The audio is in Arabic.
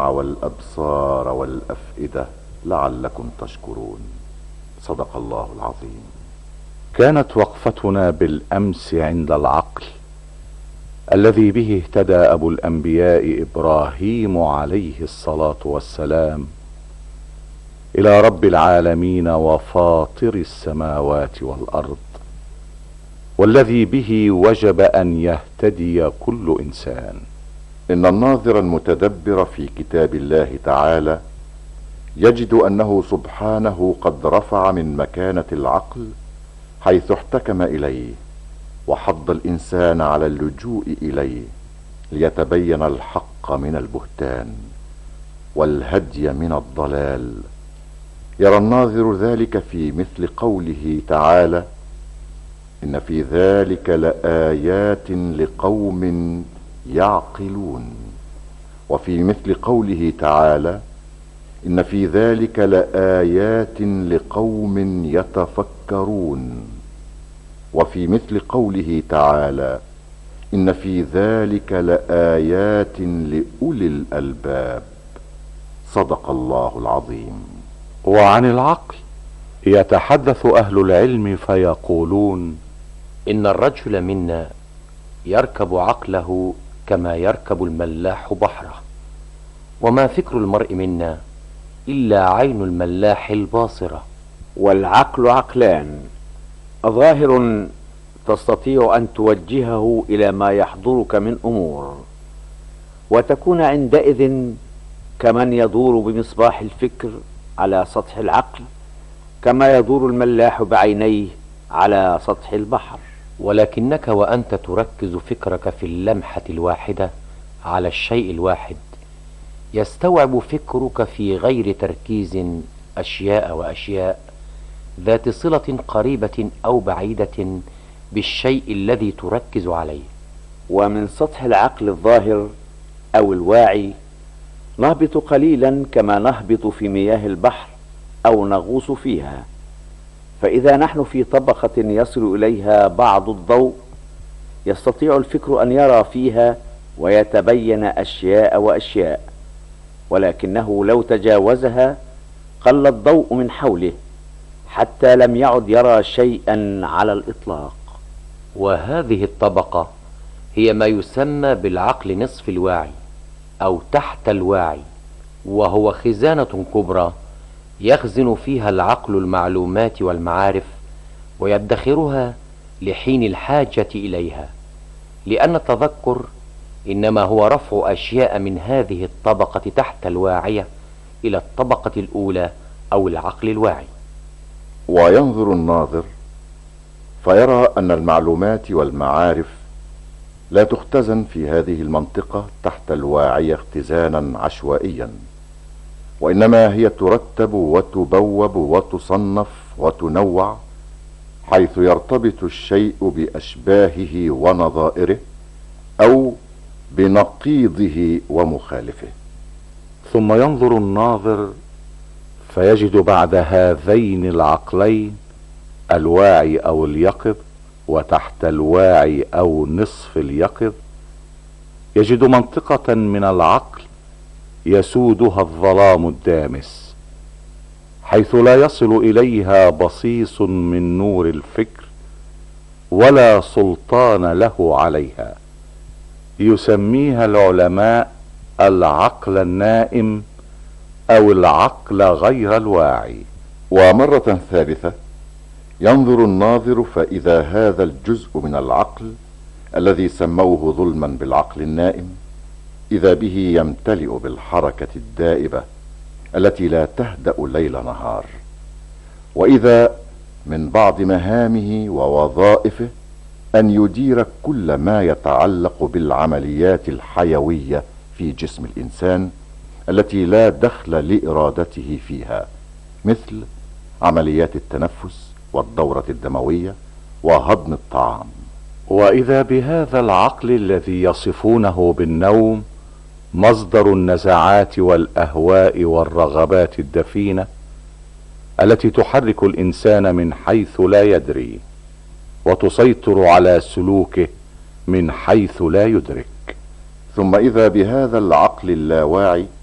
والأبصار والأفئدة لعلكم تشكرون. صدق الله العظيم. كانت وقفتنا بالأمس عند العقل الذي به اهتدى أبو الأنبياء إبراهيم عليه الصلاة والسلام إلى رب العالمين وفاطر السماوات والأرض، والذي به وجب أن يهتدي كل إنسان. إن الناظر المتدبر في كتاب الله تعالى يجد أنه سبحانه قد رفع من مكانة العقل حيث احتكم إليه، وحض الإنسان على اللجوء إليه ليتبين الحق من البهتان والهدي من الضلال. يرى الناظر ذلك في مثل قوله تعالى: إن في ذلك لآيات لقوم يعقلون، وفي مثل قوله تعالى: إن في ذلك لآيات لقوم يتفكرون، وفي مثل قوله تعالى: إن في ذلك لآيات لأولي الألباب. صدق الله العظيم. وعن العقل يتحدث أهل العلم فيقولون: إن الرجل منا يركب عقله كما يركب الملاح بحره، وما فكر المرء منا إلا عين الملاح الباصرة. والعقل عقلان: ظاهر تستطيع أن توجهه إلى ما يحضرك من أمور، وتكون عندئذ كمن يدور بمصباح الفكر على سطح العقل، كما يدور الملاح بعينيه على سطح البحر. ولكنك وأنت تركز فكرك في اللمحة الواحدة على الشيء الواحد، يستوعب فكرك في غير تركيز أشياء وأشياء ذات صلة قريبة أو بعيدة بالشيء الذي تركز عليه. ومن سطح العقل الظاهر أو الواعي نهبط قليلا كما نهبط في مياه البحر أو نغوص فيها، فإذا نحن في طبقة يصل إليها بعض الضوء يستطيع الفكر أن يرى فيها ويتبين أشياء وأشياء، ولكنه لو تجاوزها قل الضوء من حوله حتى لم يعد يرى شيئا على الإطلاق. وهذه الطبقة هي ما يسمى بالعقل نصف الواعي أو تحت الواعي، وهو خزانة كبرى يخزن فيها العقل المعلومات والمعارف ويدخرها لحين الحاجة إليها، لأن التذكر إنما هو رفع أشياء من هذه الطبقة تحت الواعية إلى الطبقة الأولى أو العقل الواعي. وينظر الناظر فيرى أن المعلومات والمعارف لا تختزن في هذه المنطقة تحت الواعية اختزانا عشوائيا، وإنما هي ترتب وتبوب وتصنف وتنوع حيث يرتبط الشيء بأشباهه ونظائره أو بنقيضه ومخالفه. ثم ينظر الناظر فيجد بعد هذين العقلين الواعي أو اليقظ وتحت الواعي أو نصف اليقظ، يجد منطقة من العقل يسودها الظلام الدامس، حيث لا يصل إليها بصيص من نور الفكر ولا سلطان له عليها. يسميها العلماء العقل النائم أو العقل غير الواعي. ومرة ثالثة ينظر الناظر فإذا هذا الجزء من العقل الذي سموه ظلما بالعقل النائم إذا به يمتلئ بالحركة الدائبة التي لا تهدأ ليل نهار، وإذا من بعض مهامه ووظائفه أن يدير كل ما يتعلق بالعمليات الحيوية في جسم الإنسان التي لا دخل لإرادته فيها، مثل عمليات التنفس والدورة الدموية وهضم الطعام. وإذا بهذا العقل الذي يصفونه بالنوم مصدر النزعات والأهواء والرغبات الدفينة التي تحرك الإنسان من حيث لا يدري وتسيطر على سلوكه من حيث لا يدرك. ثم إذا بهذا العقل اللاواعي